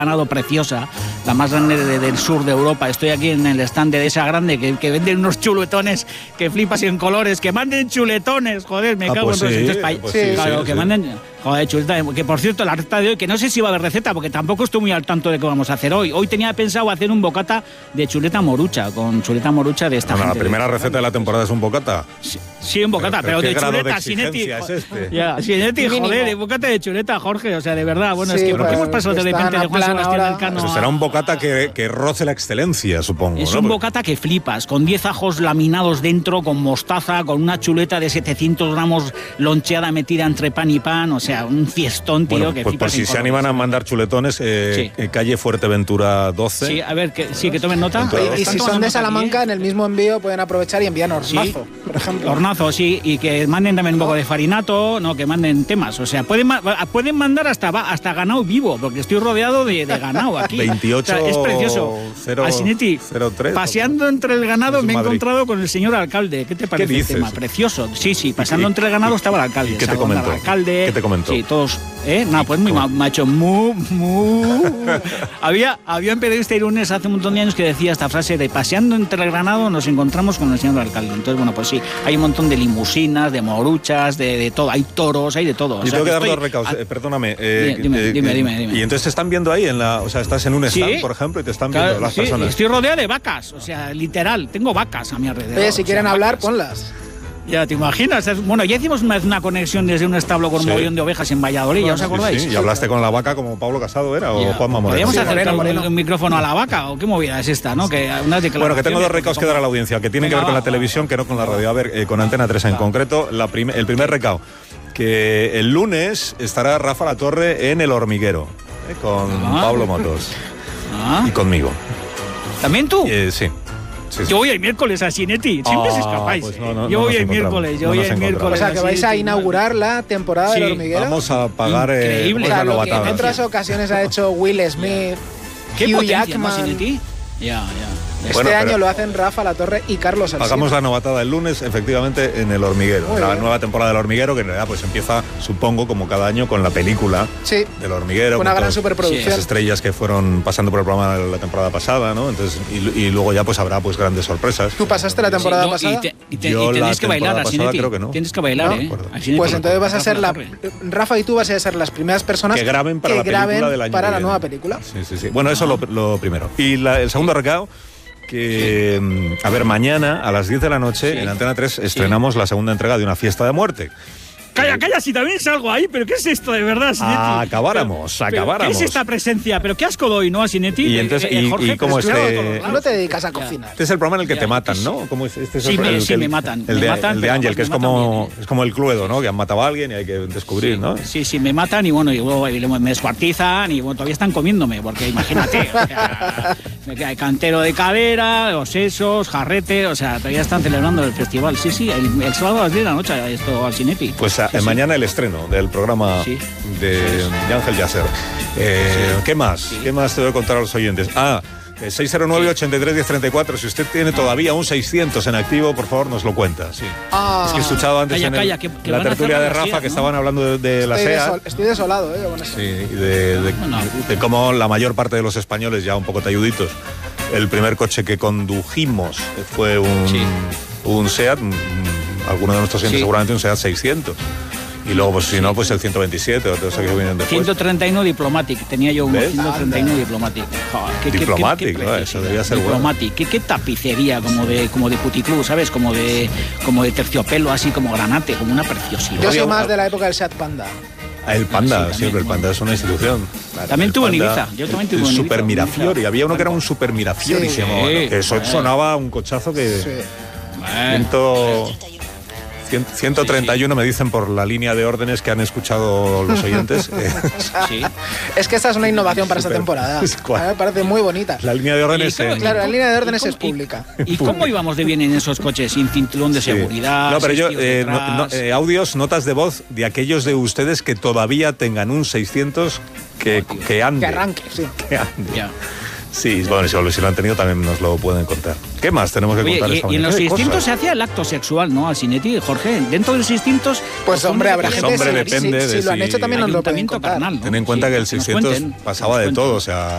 ganado preciosa, la más grande del sur de Europa. Estoy aquí en el stand de esa grande que venden unos chuletones que flipas y en colores, que manden chuletones, joder, me cago pues en pues claro, que manden, joder, chuleta, que por cierto la receta de hoy, que no sé si va a haber receta porque tampoco estoy muy al tanto de qué vamos a hacer hoy. Hoy tenía pensado hacer un bocata de chuleta morucha, con chuleta morucha de esta gente. La primera receta de la temporada es un bocata. Sí, un bocata, pero de chuleta, Sinetti. Sinetti, joder, bocata de chuleta, Jorge, o sea, de verdad, bueno, es que ¿por qué hemos pasado de repente de Juan Sebastián Elcano? Eso será un bocata que roce la excelencia, supongo. Es un bocata que flipas, con 10 ajos laminados dentro, con mostaza, con una chuleta de 700 gramos loncheada metida entre pan y pan, o sea, un fiestón, tío, bueno, que pues flipas. por si se animan a mandar chuletones, calle Fuerteventura 12. Sí, a ver, que tomen nota. Y si son de Salamanca, en el mismo envío pueden aprovechar y envían hornazo, por ejemplo. Hornazo, sí, y que manden también un poco de farinato, no, que manden temas, o sea, pueden mandar hasta ganado vivo, porque estoy rodeado de ganado aquí. 28, o sea, es precioso. 0, Asinetti, 03, paseando entre el ganado me he encontrado con el señor alcalde. ¿Qué te parece el tema? Precioso. Sí, pasando entre el ganado estaba el alcalde. ¿Qué te comentó? ¿Qué te comentó? Sí, todos. Nada, pues muy macho. Había un periodista irunés hace un montón de años que decía esta frase de paseando entre el ganado nos encontramos con el señor alcalde. Entonces, bueno, pues sí, hay un montón de limusinas, de moruchas, de todo. Hay toros, hay de todo. Y tengo que dar dos recaos, perdóname. Dime. Y entonces te están viendo ahí, o sea, estás en un stand, por ejemplo, y te están viendo las personas. Estoy rodeado de vacas, o sea, literal, tengo vacas a mi alrededor. Oye, si quieren hablar, ponlas. Ya te imaginas. Bueno, ya hicimos una conexión desde un establo con un mogollón de ovejas en Valladolid, ¿ya os acordáis? Sí, y hablaste con la vaca como Pablo Casado era, o Juanma Moreno. ¿Podríamos acercar un micrófono a la vaca o qué movida es esta, no? Bueno, que tengo dos recaos que dar a la audiencia, que tienen que ver con la televisión, que no con la radio. A ver, con Antena 3 en concreto, el primer recao, que el lunes estará Rafa La Torre en El Hormiguero, con Pablo Motos y conmigo. ¿También tú? Sí. Yo voy el miércoles a Sinetti, siempre os escapáis. Pues yo voy el miércoles, O sea, que vais a inaugurar la temporada del Hormiguero. Vamos a pagar la novatada. En otras ocasiones ha hecho Will Smith, Hugh Jackman. Ya. Este año lo hacen Rafa La Torre y Carlos Alsina. Pagamos la novatada el lunes, efectivamente, en El Hormiguero. La nueva temporada del Hormiguero, que en realidad pues empieza, supongo, como cada año, con la película del Hormiguero. Una gran superproducción. Las estrellas que fueron pasando por el programa la temporada pasada, ¿no? Entonces, y luego ya pues habrá pues grandes sorpresas. ¿Tú pasaste la temporada pasada? Y tenéis que bailar a Sinetti. Creo que no. Tienes que bailar, Pues entonces vas a ser Rafa y tú vas a ser las primeras personas que graben para la nueva película. Sí. Bueno, eso lo primero. Y el segundo recao, que, a ver, mañana a las 10 de la noche en Antena 3 estrenamos la segunda entrega de Una fiesta de muerte. Calla, si también salgo ahí, pero ¿qué es esto de verdad, Sinetti? Acabáramos. ¿Qué es esta presencia? Pero qué asco doy, ¿no, a Sinetti? Y entonces, Jorge, como no te dedicas a cocinar. Este es el programa en el que te matan, ¿no? Como me matan. El de Ángel, que es como el Cluedo, ¿no? Que han matado a alguien y hay que descubrir, ¿no? Sí, me matan y bueno, y luego me descuartizan y bueno, todavía están comiéndome, porque imagínate, o sea, me queda el cantero de cadera, los sesos, jarrete, o sea, todavía están celebrando el festival. Sí, el sábado a las 10 de la noche esto al Sinetti. Pues mañana el estreno del programa de Ángel Yasser. ¿Qué más? ¿Qué más te voy a contar a los oyentes? 609-83-1034. Si usted tiene todavía un 600 en activo, por favor, nos lo cuenta. Sí. Es que he escuchado antes la tertulia de Rafa, que estaban hablando de la SEAT. Estoy desolado, Sí, y de cómo la mayor parte de los españoles, ya un poco talluditos, el primer coche que condujimos fue un SEAT, alguno de nuestros clientes seguramente un SEAT 600. Y luego, pues si no, pues el 127 o todos esos que vienen después. 131 Diplomatic, tenía yo un 131 Diplomatic. Diplomatic, ¿no? Eso debía ser Diplomatic. Bueno. ¿Qué tapicería, como de puticlub, ¿sabes? Como de terciopelo, así como granate, como una preciosidad. Yo soy más de la época del Seat Panda. El Panda, siempre, el Panda es una institución. También tuvo en Ibiza. Yo también tuve en Ibiza. Super Mirafiori, había uno que era un Super Mirafiori, eso sonaba un cochazo que... 131 me dicen por la línea de órdenes que han escuchado los oyentes. Es que esta es una innovación para esta temporada. Me parece muy bonita. La línea de órdenes. Claro, la línea de órdenes es pública. ¿Y cómo íbamos de bien en esos coches? Sin cinturón de seguridad. No, pero yo, audios, notas de voz de aquellos de ustedes que todavía tengan un 600 que ande. Que arranque, sí. Que ande. Ya. Sí, bueno, si lo han tenido también nos lo pueden contar. ¿Qué más tenemos que contar esta mañana? Y en los 600 se hacía el acto sexual, ¿no? Al Sinetti, Jorge. Dentro del 600... Pues hombre, habrá gente... depende si lo han hecho también nos lo pueden contar. Ten en cuenta que el 600 pasaba de todo, o sea...